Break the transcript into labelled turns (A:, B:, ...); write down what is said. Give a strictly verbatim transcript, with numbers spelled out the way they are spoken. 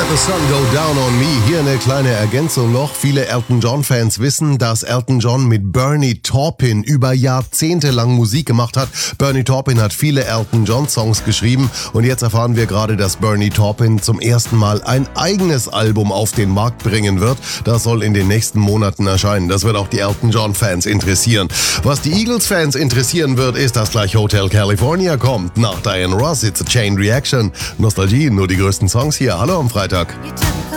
A: The Sun Go Down on Me. Hier eine kleine Ergänzung noch. Viele Elton John-Fans wissen, dass Elton John mit Bernie Taupin über Jahrzehnte lang Musik gemacht hat. Bernie Taupin hat viele Elton John-Songs geschrieben und jetzt erfahren wir gerade, dass Bernie Taupin zum ersten Mal ein eigenes Album auf den Markt bringen wird. Das soll in den nächsten Monaten erscheinen. Das wird auch die Elton John-Fans interessieren. Was die Eagles-Fans interessieren wird, ist, dass gleich Hotel California kommt. Nach Diana Ross, It's a Chain Reaction. Nostalgie, nur die größten Songs hier. Hallo am Freitag.
B: You took